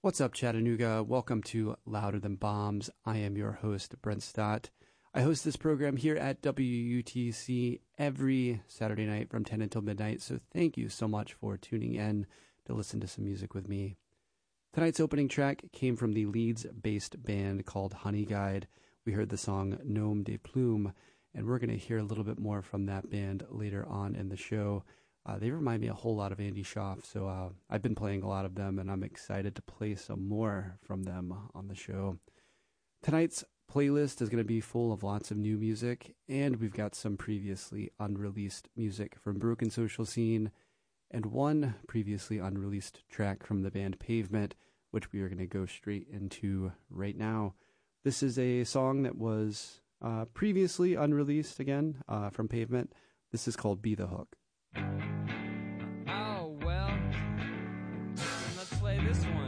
What's up, Chattanooga? Welcome to Louder Than Bombs. I am your host, Brent Stott. I host this program here at WUTC every Saturday night from 10 until midnight, so thank you so much for tuning in to listen to some music with me. Tonight's opening track came from the Leeds-based band called Honey Guide. We heard the song Nom de Plume, and we're going to hear a little bit more from that band later on in the show. They remind me a whole lot of Andy Schaaf, so I've been playing a lot of them, and I'm excited to play some more from them on the show. Tonight's playlist is going to be full of lots of new music, and we've got some previously unreleased music from Broken Social Scene, and one previously unreleased track from the band Pavement, which we are going to go straight into right now. This is a song that was previously unreleased again from Pavement. This is called Be the Hook. Oh, well, let's play this one.